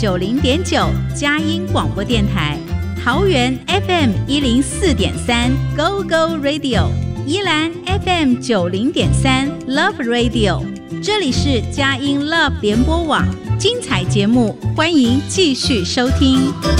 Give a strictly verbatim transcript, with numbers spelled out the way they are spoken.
九零点九佳音广播电台，桃园 F M 一零四点三 Go Go Radio， 宜兰 F M 九零点三 Love Radio。这里是佳音 Love 联播网，精彩节目，欢迎继续收听。